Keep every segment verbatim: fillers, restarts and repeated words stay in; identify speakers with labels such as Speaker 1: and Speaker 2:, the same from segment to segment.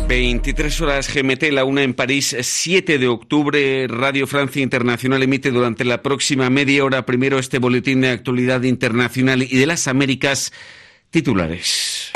Speaker 1: veintitrés horas G M T, la una en París, siete de octubre. Radio Francia Internacional emite durante la próxima media hora primero este boletín de actualidad internacional y de las Américas. Titulares.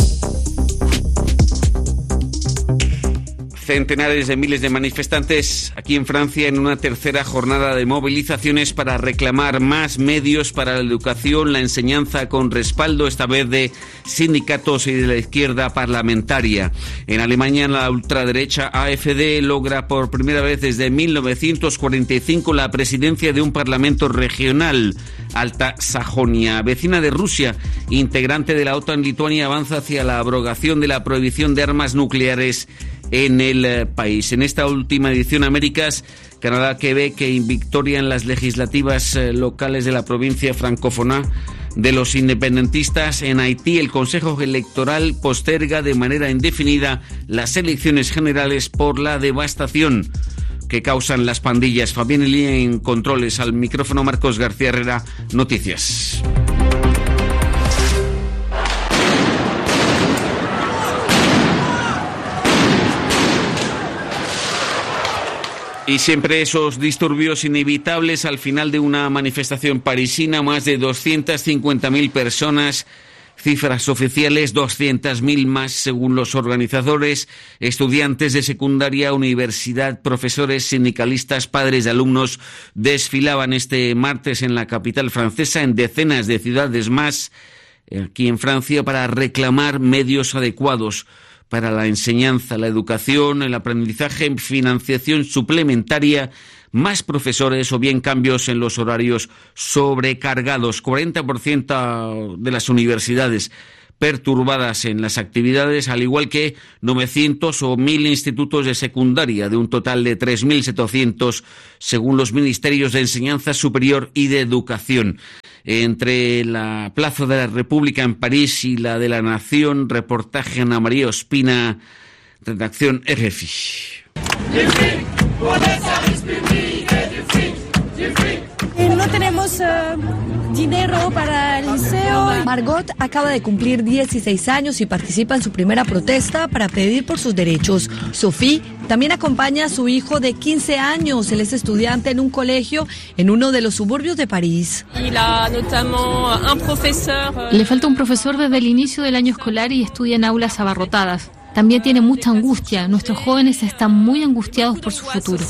Speaker 1: Centenares de miles de manifestantes aquí en Francia en una tercera jornada de movilizaciones para reclamar más medios para la educación, la enseñanza, con respaldo esta vez de sindicatos y de la izquierda parlamentaria. En Alemania, la ultraderecha A F D logra por primera vez desde mil novecientos cuarenta y cinco la presidencia de un parlamento regional. Alta Sajonia, vecina de Rusia, integrante de la OTAN, Lituania avanza hacia la abrogación de la prohibición de armas nucleares en el país. En esta última edición, Américas, Canadá, Quebec e victoria en las legislativas locales de la provincia francófona de los independentistas. En Haití, el Consejo Electoral posterga de manera indefinida las elecciones generales por la devastación que causan las pandillas. Fabián Elía en controles, al micrófono Marcos García Herrera, noticias. Y siempre esos disturbios inevitables al final de una manifestación parisina, más de doscientas cincuenta mil personas, cifras oficiales doscientas mil más según los organizadores, estudiantes de secundaria, universidad, profesores, sindicalistas, padres de alumnos desfilaban este martes en la capital francesa, en decenas de ciudades más aquí en Francia, para reclamar medios adecuados para la enseñanza, la educación, el aprendizaje, financiación suplementaria, más profesores o bien cambios en los horarios sobrecargados. cuarenta por ciento de las universidades perturbadas en las actividades, al igual que novecientos o mil institutos de secundaria, de un total de tres mil setecientos según los ministerios de Enseñanza Superior y de Educación. Entre la Plaza de la República en París y la de la Nación, reportaje Ana María Ospina, redacción R F I.
Speaker 2: No tenemos uh, dinero para el liceo.
Speaker 3: Margot acaba de cumplir dieciséis años y participa en su primera protesta para pedir por sus derechos. Sophie también acompaña a su hijo de quince años. Él es estudiante en un colegio en uno de los suburbios de París.
Speaker 4: Le falta un profesor desde el inicio del año escolar y estudia en aulas abarrotadas. También tiene mucha angustia. Nuestros jóvenes están muy angustiados por su futuro.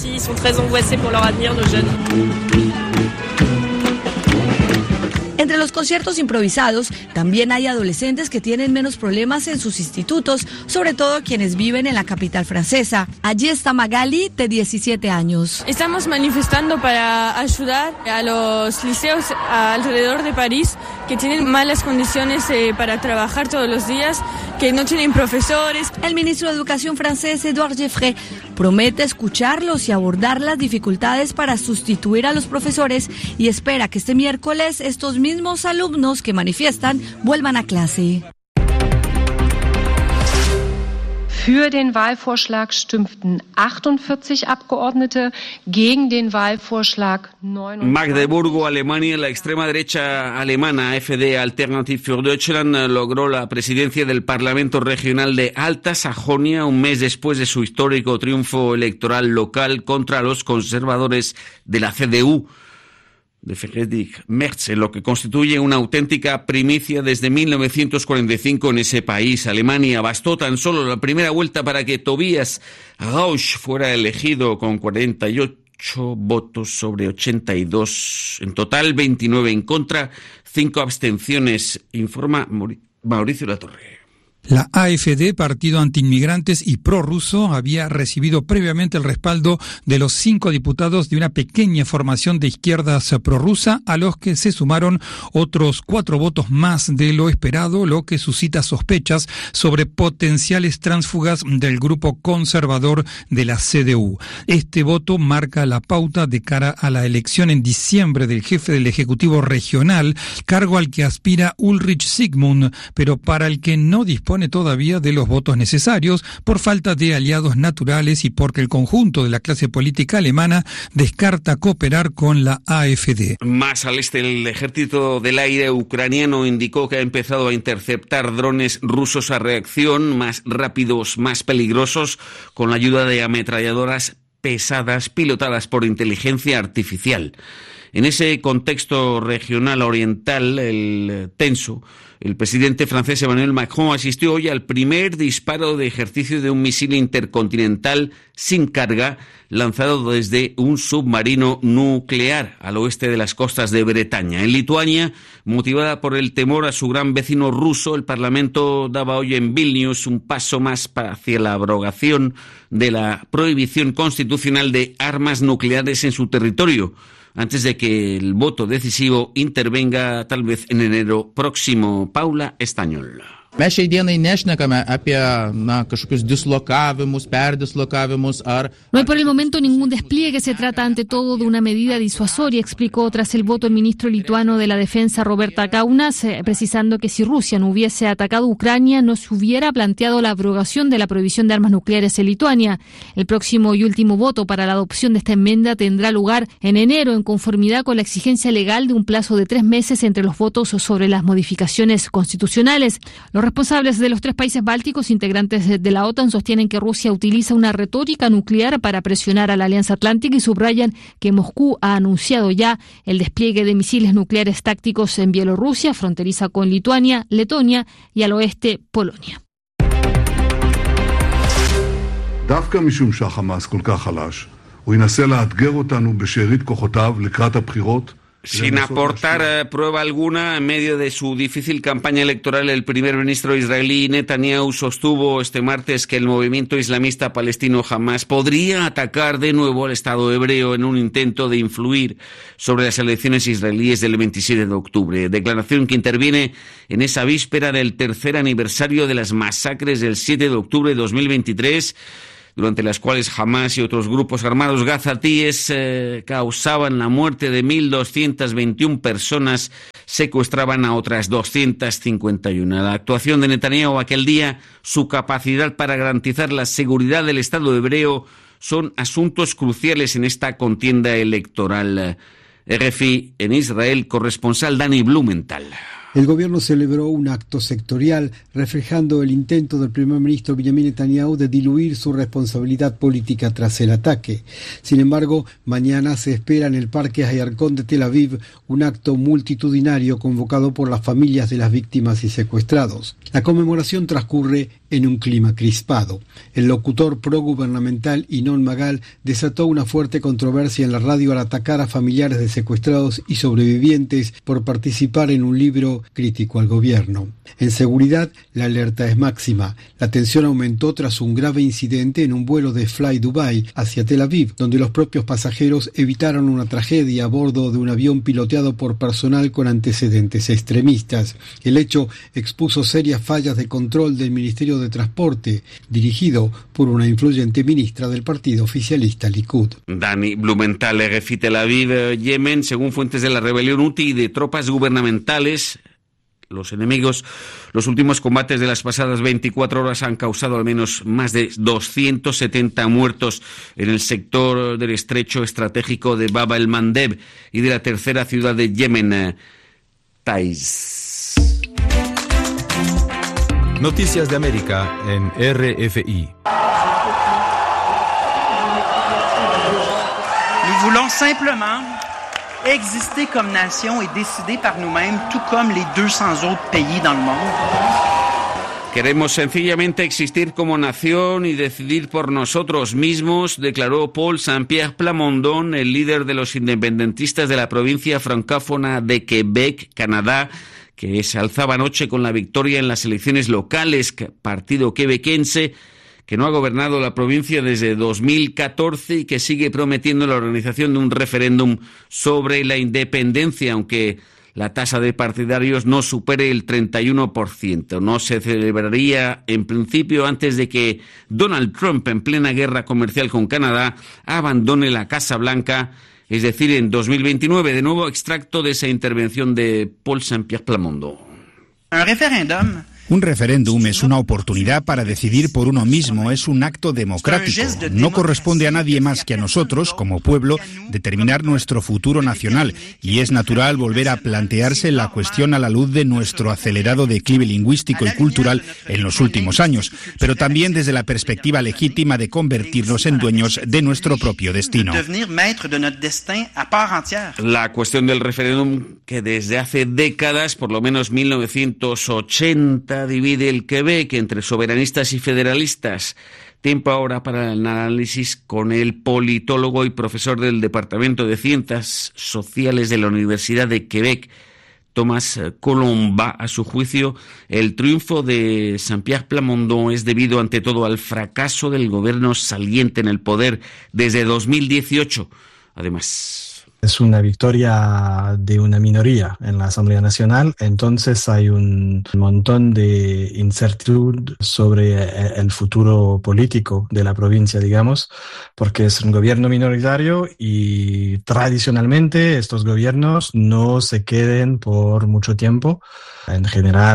Speaker 3: Entre los conciertos improvisados, también hay adolescentes que tienen menos problemas en sus institutos, sobre todo quienes viven en la capital francesa. Allí está Magali, de diecisiete años.
Speaker 2: Estamos manifestando para ayudar a los liceos alrededor de París que tienen malas condiciones eh, para trabajar todos los días, que no tienen profesores.
Speaker 3: El ministro de Educación francés, Édouard Geoffroy, promete escucharlos y abordar las dificultades para sustituir a los profesores y espera que este miércoles estos mismos alumnos que manifiestan vuelvan a clase.
Speaker 5: Für den Wahlvorschlag stimmten achtundvierzig Abgeordnete, gegen den Wahlvorschlag neunundvierzig.
Speaker 1: Magdeburgo, Alemania. La extrema derecha alemana A F D, Alternative für Deutschland, logró la presidencia del Parlamento Regional de Alta Sajonia un mes después de su histórico triunfo electoral local contra los conservadores de la C D U de Friedrich Merz, en lo que constituye una auténtica primicia desde mil novecientos cuarenta y cinco en ese país. Alemania, bastó tan solo la primera vuelta para que Tobias Rausch fuera elegido con cuarenta y ocho votos sobre ochenta y dos. En total, veintinueve en contra, cinco abstenciones, informa Mauricio Latorre.
Speaker 6: La A F D, partido antiinmigrantes y prorruso, había recibido previamente el respaldo de los cinco diputados de una pequeña formación de izquierdas prorrusa, a los que se sumaron otros cuatro votos más de lo esperado, lo que suscita sospechas sobre potenciales tránsfugas del grupo conservador de la C D U. Este voto marca la pauta de cara a la elección en diciembre del jefe del Ejecutivo Regional, cargo al que aspira Ulrich Sigmund, pero para el que no dispone dispone todavía de los votos necesarios por falta de aliados naturales y porque el conjunto de la clase política alemana descarta cooperar con la A F D.
Speaker 1: Más al este, el ejército del aire ucraniano indicó que ha empezado a interceptar drones rusos a reacción más rápidos, más peligrosos, con la ayuda de ametralladoras pesadas pilotadas por inteligencia artificial. En ese contexto regional oriental, el tenso, el presidente francés Emmanuel Macron asistió hoy al primer disparo de ejercicio de un misil intercontinental sin carga lanzado desde un submarino nuclear al oeste de las costas de Bretaña. En Lituania, motivada por el temor a su gran vecino ruso, el Parlamento daba hoy en Vilnius un paso más hacia la abrogación de la prohibición constitucional de armas nucleares en su territorio, antes de que el voto decisivo intervenga tal vez en enero próximo. Paula Estañol.
Speaker 7: Mes šiai dienai nešnekame apie na, kažkokius dislocavimus, perdislocavimus ar...
Speaker 4: No hay por el momento ningún despliegue, se trata ante todo de una medida disuasoria, explicó tras el voto el ministro lituano de la Defensa, Roberta Kaunas, eh, precisando que si Rusia no hubiese atacado Ucrania, no se hubiera planteado la abrogación de la prohibición de armas nucleares en Lituania. El próximo y último voto para la adopción de esta enmienda tendrá lugar en enero, en conformidad con la exigencia legal de un plazo de tres meses entre los votos sobre las modificaciones constitucionales. Los responsables de los tres países bálticos, integrantes de la OTAN, sostienen que Rusia utiliza una retórica nuclear para presionar a la Alianza Atlántica y subrayan que Moscú ha anunciado ya el despliegue de misiles nucleares tácticos en Bielorrusia, fronteriza con Lituania, Letonia y al oeste Polonia.
Speaker 8: דווקא משום שהחמאס כל כך חלש, הוא ינסה לאתגר אותנו בשארית כוחותיו לקראת הבחירות.
Speaker 1: Sin aportar prueba alguna, en medio de su difícil campaña electoral, el primer ministro israelí Netanyahu sostuvo este martes que el movimiento islamista palestino Hamas podría atacar de nuevo al Estado hebreo en un intento de influir sobre las elecciones israelíes del veintisiete de octubre. Declaración que interviene en esa víspera del tercer aniversario de las masacres del siete de octubre de dos mil veintitrés, durante las cuales Hamas y otros grupos armados gazatíes eh, causaban la muerte de mil doscientas veintiuna personas, secuestraban a otras doscientas cincuenta y una. La actuación de Netanyahu aquel día, su capacidad para garantizar la seguridad del Estado hebreo, son asuntos cruciales en esta contienda electoral. R F I en Israel, corresponsal Dani Blumenthal.
Speaker 9: El gobierno celebró un acto sectorial reflejando el intento del primer ministro Benjamin Netanyahu de diluir su responsabilidad política tras el ataque. Sin embargo, mañana se espera en el Parque Hayarkon de Tel Aviv un acto multitudinario convocado por las familias de las víctimas y secuestrados. La conmemoración transcurre en un clima crispado. El locutor progubernamental Ynnon Magal desató una fuerte controversia en la radio al atacar a familiares de secuestrados y sobrevivientes por participar en un libro crítico al gobierno. En seguridad, la alerta es máxima. La tensión aumentó tras un grave incidente en un vuelo de Fly Dubai hacia Tel Aviv, donde los propios pasajeros evitaron una tragedia a bordo de un avión piloteado por personal con antecedentes extremistas. El hecho expuso serias fallas de control del Ministerio de Transporte, dirigido por una influyente ministra del partido oficialista Likud.
Speaker 1: Dani Blumenthal, R F I Tel Aviv, Yemen, según fuentes de la rebelión Houthi y de tropas gubernamentales, los enemigos, los últimos combates de las pasadas veinticuatro horas han causado al menos más de doscientos setenta muertos en el sector del estrecho estratégico de Bab el-Mandeb y de la tercera ciudad de Yemen, Taiz.
Speaker 10: Noticias de América en R F I.
Speaker 11: Nous voulons simplement exister comme nation et décider par nous-mêmes, tout comme les deux cents autres pays dans le monde.
Speaker 1: Queremos sencillamente existir como nación y decidir por nosotros mismos, declaró Paul Saint-Pierre Plamondon, el líder de los independentistas de la provincia francófona de Quebec, Canadá, que se alzaba anoche con la victoria en las elecciones locales, partido quebequense, que no ha gobernado la provincia desde dos mil catorce y que sigue prometiendo la organización de un referéndum sobre la independencia, aunque la tasa de partidarios no supere el treinta y uno por ciento. No se celebraría en principio antes de que Donald Trump, en plena guerra comercial con Canadá, abandone la Casa Blanca, es decir, en dos mil veintinueve. De nuevo, extracto de esa intervención de Paul Saint-Pierre Plamondon.
Speaker 11: Un referéndum
Speaker 12: Un referéndum es una oportunidad para decidir por uno mismo, es un acto democrático. No corresponde a nadie más que a nosotros, como pueblo, determinar nuestro futuro nacional, y es natural volver a plantearse la cuestión a la luz de nuestro acelerado declive lingüístico y cultural en los últimos años, pero también desde la perspectiva legítima de convertirnos en dueños de nuestro propio destino.
Speaker 1: La cuestión del referéndum, que desde hace décadas, por lo menos mil novecientos ochenta, divide el Quebec entre soberanistas y federalistas. Tiempo ahora para el análisis con el politólogo y profesor del Departamento de Ciencias Sociales de la Universidad de Quebec, Thomas Colomba. A su juicio, el triunfo de Saint-Pierre Plamondon es debido ante todo al fracaso del gobierno saliente en el poder desde dos mil dieciocho. Además,
Speaker 13: es una victoria de una minoría en la Asamblea Nacional, entonces hay un montón de incertidumbre sobre el futuro político de la provincia, digamos, porque es un gobierno minoritario y tradicionalmente estos gobiernos no se queden por mucho tiempo. En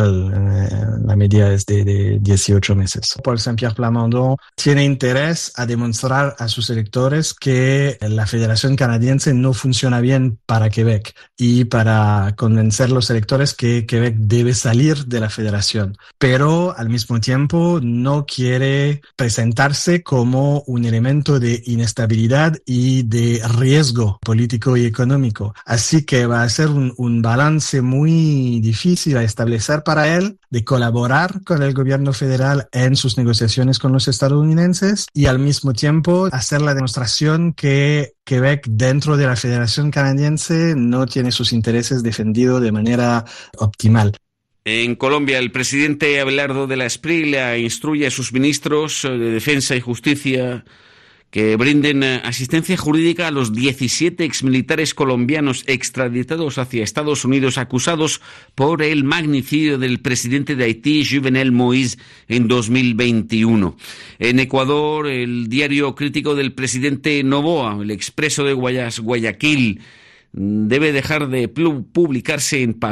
Speaker 13: general, la media es de, de dieciocho meses. Paul Saint-Pierre Plamondon tiene interés a demostrar a sus electores que la Federación Canadiense no funciona bien para Quebec y para convencer a los electores que Quebec debe salir de la Federación. Pero al mismo tiempo no quiere presentarse como un elemento de inestabilidad y de riesgo político y económico. Así que va a ser un, un balance muy difícil a establecer para él de colaborar con el gobierno federal en sus negociaciones con los estadounidenses y al mismo tiempo hacer la demostración que Quebec dentro de la Federación Canadiense no tiene sus intereses defendidos de manera optimal.
Speaker 1: En Colombia, el presidente Abelardo de la Espriella instruye a sus ministros de Defensa y Justicia que brinden asistencia jurídica a los diecisiete exmilitares colombianos extraditados hacia Estados Unidos acusados por el magnicidio del presidente de Haití, Jovenel Moïse, en dos mil veintiuno. En Ecuador, el diario crítico del presidente Noboa, el Expreso de Guayas, Guayaquil, debe dejar de publicarse en papel